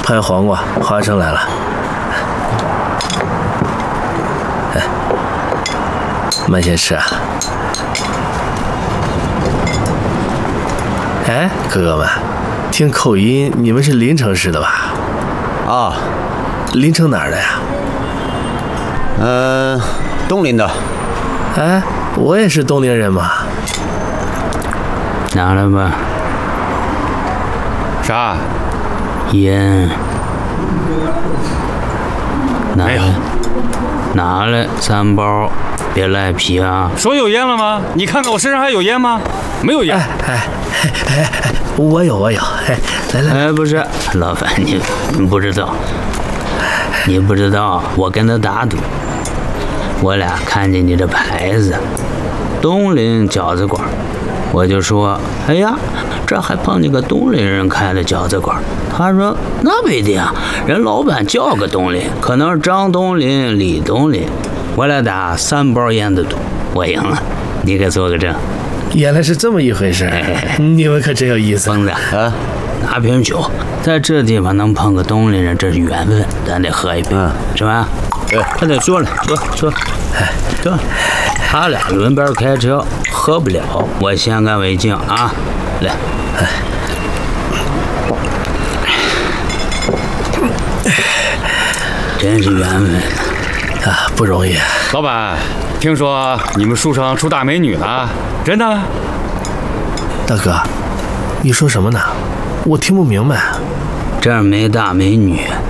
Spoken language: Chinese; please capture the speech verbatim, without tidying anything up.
拍黄瓜，花生来了。哎，慢些吃啊。哎，哥哥们，听口音，你们是临城市的吧？ 啊， 临城哪儿的呀？ 嗯、呃，东临的。 哎，我也是东陵人嘛。 拿了吧。 啥？ 烟。拿没有。 拿了三包，别赖皮啊！ 说有烟了吗？你看看我身上还有烟吗？没有烟。 哎哎哎哎，我有我有。哎，来来。 哎，不是，老板你你不知道，你不知道，我跟他打赌，我俩看见你这牌子，东林饺子馆，我就说，哎呀，这还碰见个东林人开的饺子馆。他说那不一定啊，人老板叫个东林，可能是张东林、李东林。我俩打三包烟的赌，我赢了，你给做个证。 原来是这么一回事，哎、你们可真有意思。 疯子啊，拿瓶酒，在这地方能碰个东林人，这是缘分，咱得喝一杯，嗯、是吧？ 对， 快点坐了，坐坐，哎，坐。他俩轮班开车，喝不了，我先干为敬啊！来，哎。真是缘分啊，不容易。 老板，听说你们书城出大美女了，真的？ 大哥，你说什么呢？我听不明白。 这儿没大美女，